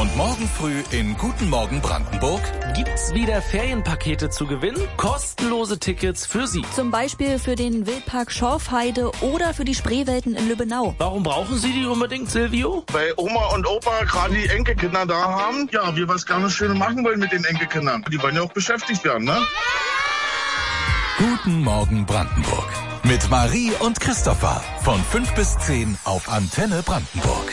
Und morgen früh in Guten Morgen Brandenburg Gibt's wieder Ferienpakete zu gewinnen? Kostenlose Tickets für Sie. Zum Beispiel für den Wildpark Schorfheide oder für die Spreewelten in Lübbenau. Warum brauchen Sie die unbedingt, Silvio? Weil Oma und Opa gerade die Enkelkinder da haben. Ja, wir was gerne Schönes machen wollen mit den Enkelkindern. Die wollen ja auch beschäftigt werden, ne? Guten Morgen Brandenburg. Mit Marie und Christopher. Von 5 bis 10 auf Antenne Brandenburg.